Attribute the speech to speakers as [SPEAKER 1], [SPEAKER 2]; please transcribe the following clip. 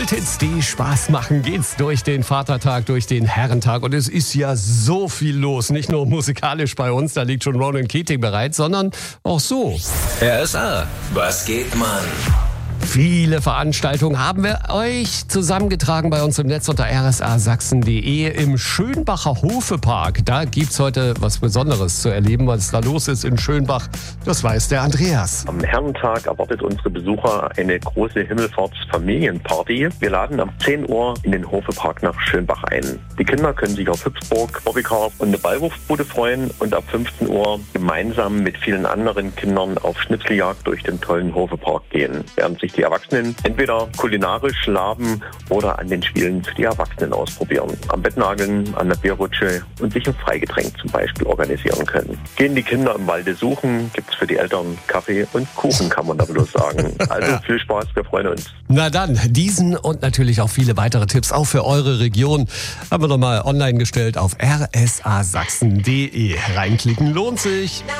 [SPEAKER 1] Hits, die Spaß machen, geht's durch den Vatertag, durch den Herrentag. Und es ist ja so viel los. Nicht nur musikalisch bei uns, da liegt schon Ronan Keating bereit, sondern auch so.
[SPEAKER 2] RSA, was geht, Mann?
[SPEAKER 1] Viele Veranstaltungen haben wir euch zusammengetragen bei uns im Netz unter rsasachsen.de im Schönbacher Hofepark. Da gibt's heute was Besonderes zu erleben, was da los ist in Schönbach. Das weiß der Andreas.
[SPEAKER 3] Am Herrentag erwartet unsere Besucher eine große Himmelfahrtsfamilienparty. Wir laden ab 10 Uhr in den Hofepark nach Schönbach ein. Die Kinder können sich auf Hüpfburg, Bobbycar und eine Ballwurfbude freuen und ab 15 Uhr gemeinsam mit vielen anderen Kindern auf Schnitzeljagd durch den tollen Hofepark gehen, während sich die Erwachsenen entweder kulinarisch laben oder an den Spielen für die Erwachsenen ausprobieren. Am Bettnageln, an der Bierrutsche und sich ein Freigetränk zum Beispiel organisieren können. Gehen die Kinder im Walde suchen, gibt's für die Eltern Kaffee und Kuchen, kann man da bloß sagen. Also viel Spaß, wir freuen uns.
[SPEAKER 1] Na dann, diesen und natürlich auch viele weitere Tipps auch für eure Region haben wir nochmal online gestellt auf rsasachsen.de. Reinklicken lohnt sich.